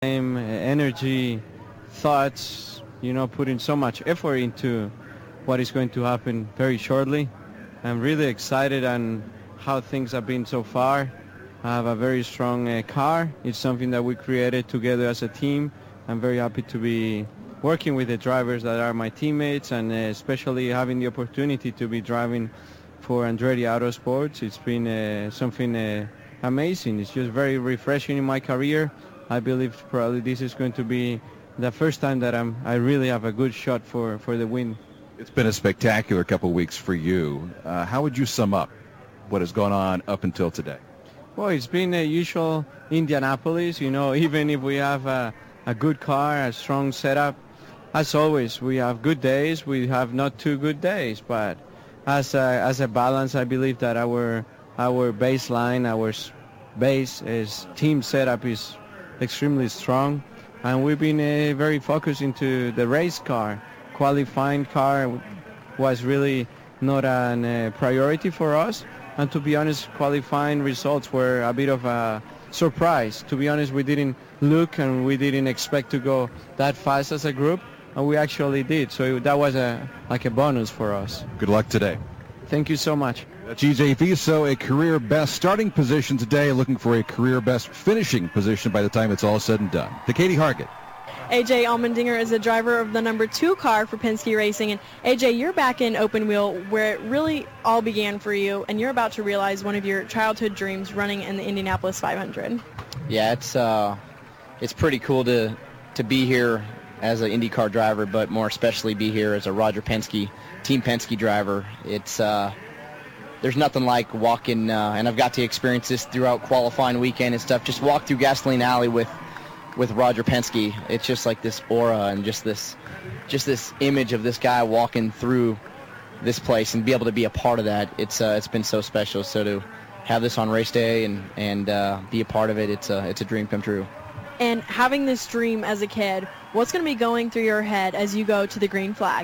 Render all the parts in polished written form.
energy, thoughts, putting so much effort into what is going to happen very shortly. I'm really excited on how things have been so far. I have a very strong car. It's something that we created together as a team. I'm very happy to be working with the drivers that are my teammates, and especially having the opportunity to be driving for Andretti Autosports. It's been something amazing. It's just very refreshing in my career. I believe probably this is going to be the first time that I really have a good shot for the win. It's been a spectacular couple of weeks for you. How would you sum up what has gone on up until today? Well, it's been a usual Indianapolis. Even if we have a good car, a strong setup, as always, we have good days. We have not too good days, but as a balance, I believe that our baseline, our base team setup is extremely strong, and we've been very focused into the race car. Qualifying car was really not a priority for us, and to be honest, qualifying results were a bit of a surprise. To be honest, we didn't look and we didn't expect to go that fast as a group, and we actually did. So that was like a bonus for us. Good luck today. Thank you so much. That's EJ Viso, a career best starting position today, looking for a career best finishing position by the time it's all said and done. To Katie Hargett. AJ Allmendinger is the driver of the number 2 car for Penske Racing. And AJ, you're back in open wheel where it really all began for you, and you're about to realize one of your childhood dreams, running in the Indianapolis 500. Yeah, it's pretty cool to be here as an IndyCar driver, but more especially be here as a Roger Penske, Team Penske driver. It's there's nothing like walking, and I've got to experience this throughout qualifying weekend and stuff. Just walk through Gasoline Alley with Roger Penske. It's just like this aura and just this image of this guy walking through this place and be able to be a part of that. It's been so special. So to have this on race day and be a part of it, it's a dream come true. And having this dream as a kid, what's going to be going through your head as you go to the green flag?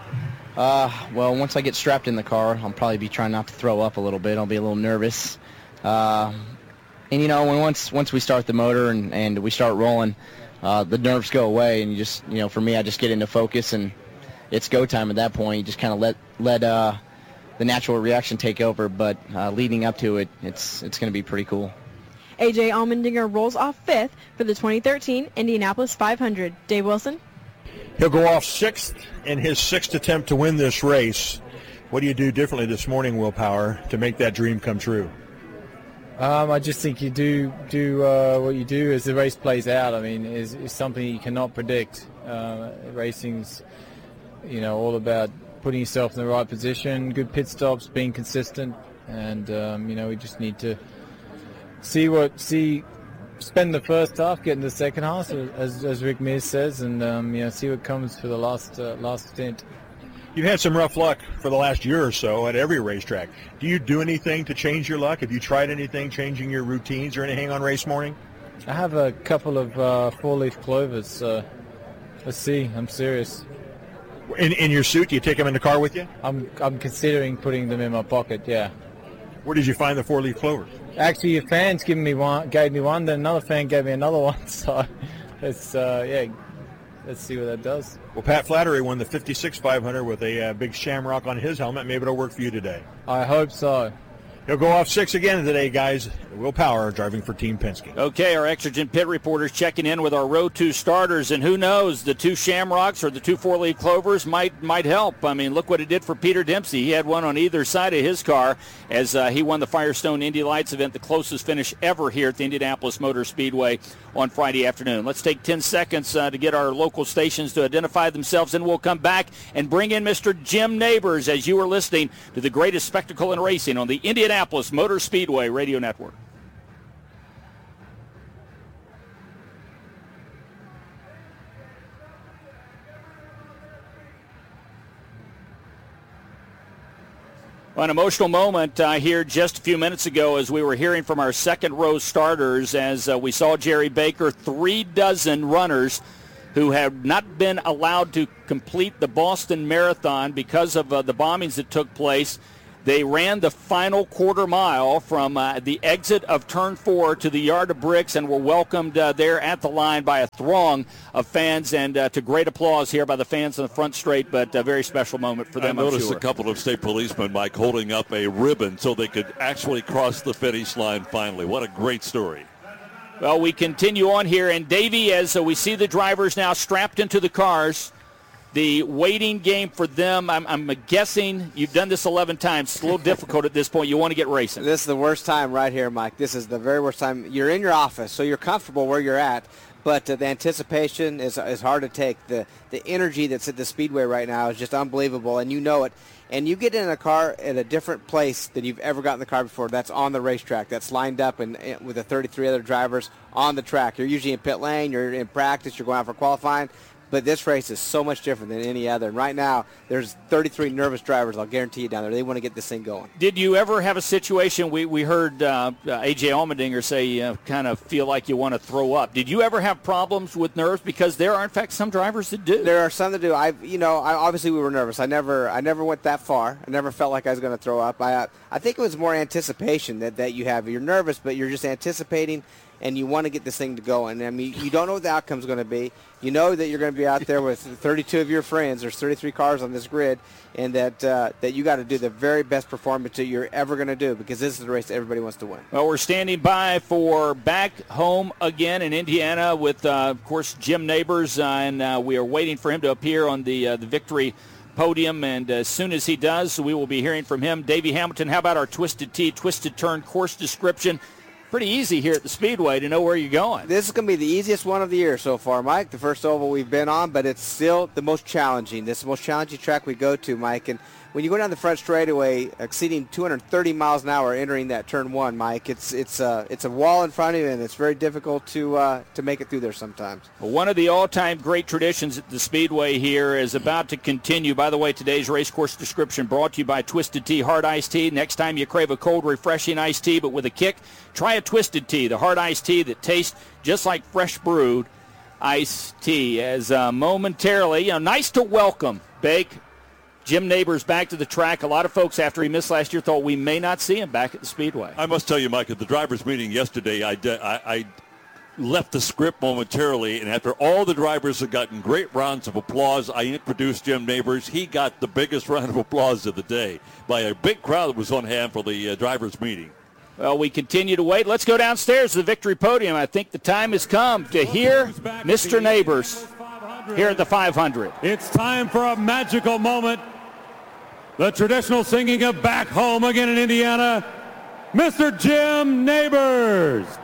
Well, once I get strapped in the car, I'll probably be trying not to throw up a little bit. I'll be a little nervous. And once we start the motor and we start rolling, the nerves go away, and you just, for me, I just get into focus, and it's go time at that point. You just kind of let the natural reaction take over, but leading up to it, it's going to be pretty cool. AJ Allmendinger rolls off 5th for the 2013 Indianapolis 500. Dave Wilson? He'll go off 6th in his 6th attempt to win this race. What do you do differently this morning, Will Power, to make that dream come true? I just think you do what you do as the race plays out. I mean, is something you cannot predict. Racing's, all about putting yourself in the right position, good pit stops, being consistent, and we just need to spend the first half, get in the second half, as Rick Mears says, and see what comes for the last stint. You've had some rough luck for the last year or so at every racetrack. Do you do anything to change your luck? Have you tried anything, changing your routines or anything on race morning? I have a couple of four-leaf clovers, so let's see. I'm serious. In your suit? Do you take them in the car with you? I'm considering putting them in my pocket, yeah. Where did you find the four-leaf clovers? Actually, a fan's gave me one, then another fan gave me another one, so it's, let's see what that does. Well, Pat Flattery won the 56 500 with a big shamrock on his helmet. Maybe it'll work for you today. I hope so. He'll go off 6 again today, guys. Will Power driving for Team Penske. Okay, our Exergen pit reporters checking in with our Row 2 starters, and who knows, the 2 Shamrocks or the 2 four-leaf clovers might help. I mean, look what it did for Peter Dempsey. He had one on either side of his car as he won the Firestone Indy Lights event, the closest finish ever here at the Indianapolis Motor Speedway on Friday afternoon. Let's take 10 seconds to get our local stations to identify themselves, and we'll come back and bring in Mr. Jim Neighbors as you are listening to the greatest spectacle in racing on the Indianapolis Motor Speedway Radio Network. An emotional moment here just a few minutes ago as we were hearing from our second row starters as we saw Jerry Baker, 36 runners who have not been allowed to complete the Boston Marathon because of the bombings that took place. They ran the final quarter mile from the exit of Turn 4 to the Yard of Bricks and were welcomed there at the line by a throng of fans, and to great applause here by the fans in the front straight, but a very special moment for them, I noticed I'm sure. a couple of state policemen, Mike, holding up a ribbon so they could actually cross the finish line finally. What a great story. Well, we continue on here, and Davey, as we see the drivers now strapped into the cars, the waiting game for them, I'm guessing you've done this 11 times. It's a little difficult at this point. You want to get racing. This is the worst time right here, Mike. This is the very worst time. You're in your office, so you're comfortable where you're at, but the anticipation is hard to take. The energy that's at the Speedway right now is just unbelievable, and you know it. And you get in a car at a different place than you've ever gotten in the car before. That's on the racetrack. That's lined up and with the 33 other drivers on the track. You're usually in pit lane. You're in practice. You're going out for qualifying. But this race is so much different than any other. And right now, there's 33 nervous drivers, I'll guarantee you, down there. They want to get this thing going. Did you ever have a situation, we heard A.J. Allmendinger say kind of feel like you want to throw up. Did you ever have problems with nerves? Because there are, in fact, some drivers that do. There are some that do. Obviously we were nervous. I never went that far. I never felt like I was going to throw up. I think it was more anticipation that you have. You're nervous, but you're just anticipating, and you want to get this thing to go. And, I mean, you don't know what the outcome's going to be. You know that you're going to be out there with 32 of your friends. There's 33 cars on this grid, and that you got to do the very best performance that you're ever going to do, because this is the race that everybody wants to win. Well, we're standing by for Back Home Again in Indiana with, of course, Jim Neighbors, and we are waiting for him to appear on the victory podium, and as soon as he does, we will be hearing from him. Davey Hamilton, how about our Twisted T, Twisted Turn course description? Pretty easy here at the Speedway to know where you're going. This is going to be the easiest one of the year so far, Mike, the first oval we've been on, but it's still the most challenging. This is the most challenging track we go to, Mike, and when you go down the front straightaway, exceeding 230 miles an hour entering that turn one, Mike, it's a wall in front of you, and it's very difficult to make it through there sometimes. Well, one of the all-time great traditions at the Speedway here is about to continue. By the way, today's race course description brought to you by Twisted Tea Hard Iced Tea. Next time you crave a cold, refreshing iced tea, but with a kick, try a Twisted Tea, the hard iced tea that tastes just like fresh brewed iced tea. As momentarily, nice to welcome Bake Jim Neighbors back to the track. A lot of folks, after he missed last year, thought we may not see him back at the Speedway. I must tell you, Mike, at the drivers' meeting yesterday, I left the script momentarily, and after all the drivers had gotten great rounds of applause, I introduced Jim Neighbors. He got the biggest round of applause of the day by a big crowd that was on hand for the drivers' meeting. Well, we continue to wait. Let's go downstairs to the victory podium. I think the time has come to hear Mr. Neighbors here at the 500. It's time for a magical moment. The traditional singing of Back Home Again in Indiana, Mr. Jim Neighbors.